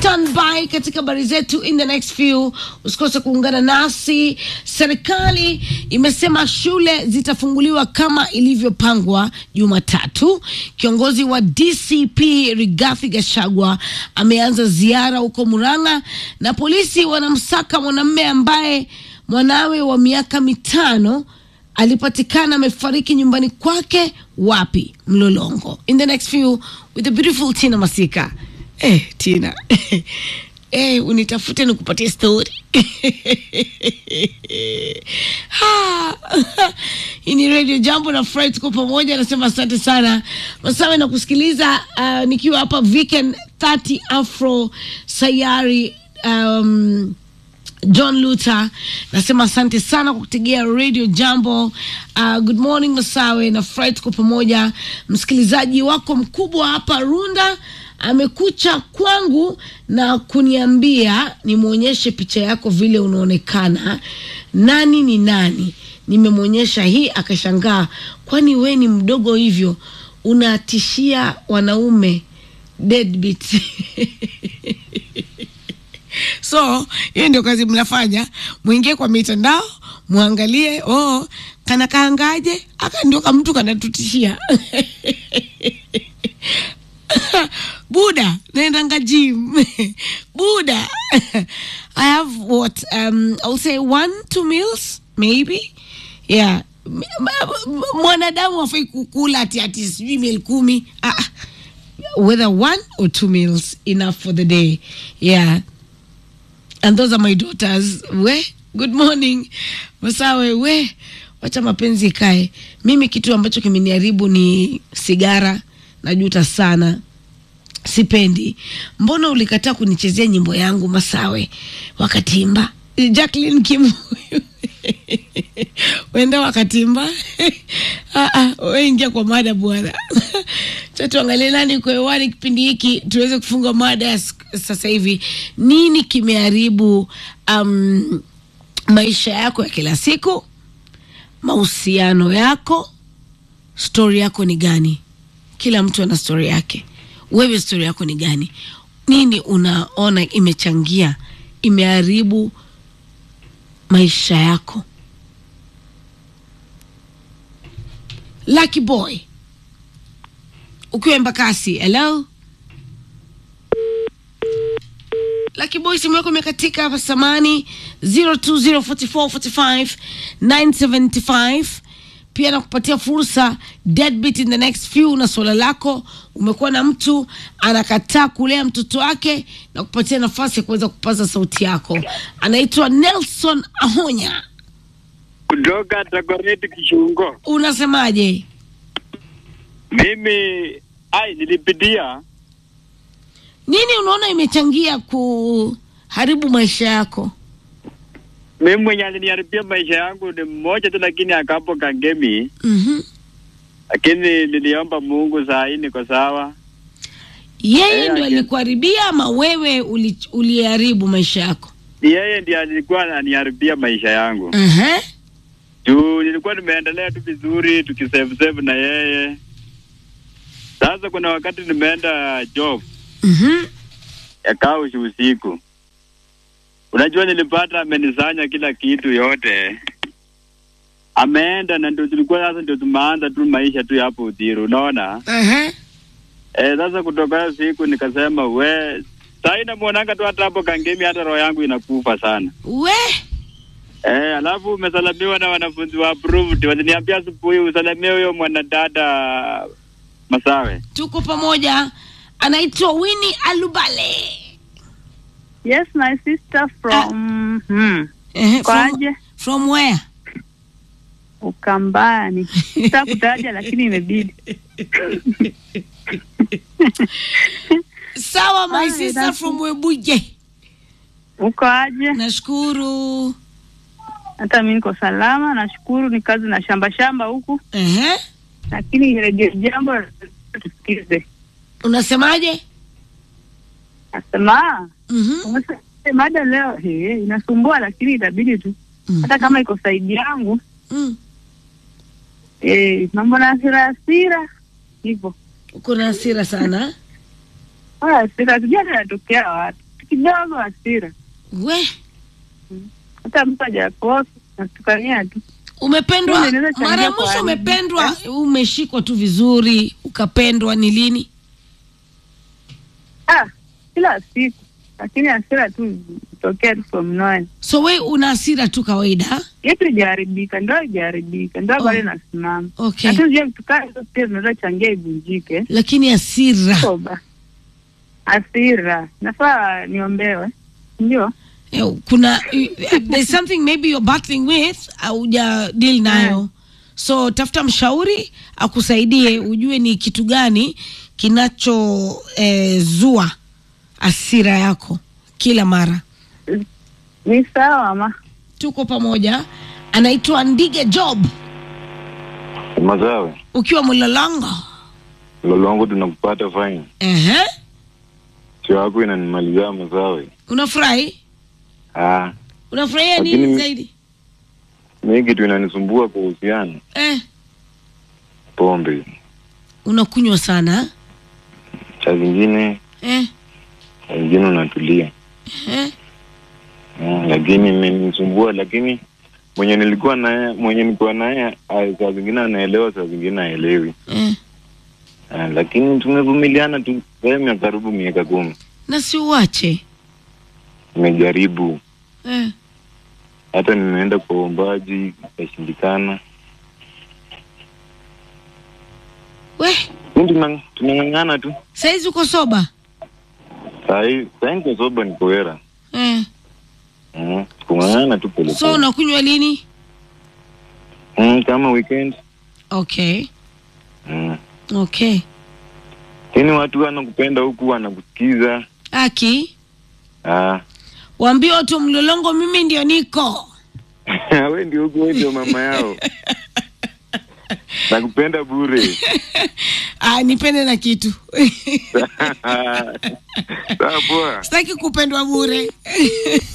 standby katika habari zetu in the next few. Usikose kuungana nasi. Serikali imesema shule zitafunguliwa kama ilivyopangwa Jumatatu. Kiongozi wa DCP Rigathi Gachagua ameanza ziara huko Murang'a, na polisi wanamsaka mwanamume ambaye mwanawe wa miaka 5 alipatikana amefariki nyumbani kwake. Wapi? Mlolongo. In the next few with the beautiful Tina Masika. Tina. Unitafute nikupatie story. Ini Radio Jambo na Fred tuko pamoja. Nasema asante sana Masawe na kusikiliza nikiwa hapa Weekend 30 Afro Sayari John Luther. Nasema asante sana kwa kutegea Radio Jambo. Good morning Masawe na Fred tuko pamoja. Msikilizaji wako mkubwa hapa Runda amekucha kwangu na kuniambia nimuonyeshe picha yako vile unaonekana. Nani ni nani? Nimemuonyesha hii akashangaa. Kwani we ni mdogo hivyo? Unatishia wanaume deadbeat. So, hiyo ndio kazi mnafanya. Muingie kwa mitandao, muangalie, kana kaangaje? Aka ndio kama mtu kanatutishia. Buda, naendanga gym. Buda. I have what? I'll say 1-2 meals, maybe. Yeah. Mwanadamu hafai kukula ati sijui meal 10. Whether 1 or 2 meals enough for the day. Yeah. And those are my daughters. Good morning. Masawe, wacha mapenzi kae. Mimi kitu ambacho kimeniharibu ni sigara. Najuta sana. Sipendi. Mbona ulikataa kunichezea nyimbo yangu Masawe wakatimba? Jacqueline Kimu. Wenda wakatimba. Wewe ingia kwa mada bwana. Tuangalie nani kwa hewani kipindi hiki tuweze kufunga mada sasa hivi. Nini kimeharibu maisha yako ya kila siku? Mahusiano yako? Story yako ni gani? Kila mtu ana story yake. Wewe story yako ni gani? Nini unaona imechangia, imeharibu maisha yako? Lucky Boy ukiwa Embakasi. Hello Lucky Boy, simu yako imekatika hapa samani. 0204445975. Pia nakupatia fursa deadbeat in the next few na swala lako. Umekuwa na mtu anakataa kulea mtoto wake, na kupatia nafasi ya kuweza kupaza sauti yako. Anaitwa Nelson Ahonya kutoka Tagoreti Kishungo. Unasemaje? Mimi nilipitia. Nini unaona imechangia kuharibu maisha yako? Mimi mwenye aliniharibia maisha yangu ni mmoja tu, lakini akapo kangemi. Lakini niliomba Mungu saa hii niko sawa. Yeye ndio alikuharibia ama wewe uliharibu maisha yako? Yeye ndiye alikuwa ananiharibia maisha yangu. Nilikuwa nimeendelea tu vizuri tukisave na yeye. Sasa kuna wakati nimeenda job. Ya kaushi usiku. Unajua nilipata amenisanya kila kitu yote. Ameenda na ndio tulikuwa sasa ndio tumeanza tu maisha tu hapo Uthiru, unaona? Sasa kutoka siku nikasema sasa inamuonanga tu hata hapo kangemi hata roho yangu inakufa sana. Alafu umesalamiwa na wanafunzi wa approved. Waliniambia asubuhi usalimie huyo mwanadada Masawe. Tuko pamoja. Anaitwa Winnie Alubale. Yes, my sister from from where? Ukambani. Sitakutaja lakini imebidi. Sawa, my sister from Webuye. Uko aje? Nashukuru. Hata mimi niko salama, nashukuru. Ni kazi na shamba huku. Lakini Radio Jambo tusikize. Unasemaje? Nasema mada leo inasumbua, lakini itabidi tu. Hata kama iko saidi yangu. Mambo na hasira hivyo. Uko na hasira sana? Hasira sijui inatokea wapi. kidogo hasira. We, Hata mtu hajakosa natukania tu. umependwa Mimi naweza changia mara kwa mwisho, hali. umependwa umeshikwa tu vizuri ukapendwa ni lini? Kila siku. Lakini hasira tu tokea tu from nowhere. So we una hasira tu kawaida? Yetu ijaharibika, ndio ijaharibika, ndio bado nasimama. Okay. Hata sije mtukane tu pia zinaweza changia ivunjike. Lakini hasira. Soba. Hasira. Nafaa niombewe. Ndio. Kuna there's something maybe you're battling with au deal nayo. So tafuta mshauri akusaidie ujue ni kitu gani kinacho zua hasira yako kila mara. Ni sawa ma. Tuko pamoja. Anaitwa Ndige Job. Mazawe. Ukiwa Mlolongo. Mlolongo tunakupata fine. Sio wako inanimalizia Mazawe. Unafurahi? Unafurahia nini zaidi? Mimi kitu inanisumbua kwa uhusiano. Pombe. Unakunywa sana? Saa zingine. Wengine unatulia. Lakini imenisumbua, lakini mwenye nilikuwa naye saa zingine anaelewa, saa zingine haelewi. Lakini tumevumiliana tu karibu miaka 10. Na si uache. Nimejaribu. Hata nimeenda kwa uombaji ikashindikana. We, tunang'ang'ana tu. Saizi uko soba? Saizi niko soba, niko hera. Kung'ang'ana tu pole. So unakunywa lini? Kama weekend. Okay. Okay. Kini watu wanakupenda huku, wanakusikiza. Aki? Waambie watu Mlolongo mimi ndio niko. Wewe ndio huku, wewe ndio mama yao. Nakupenda bure. Nipende na kitu. Sawa poa. Sitaki kupendwa bure.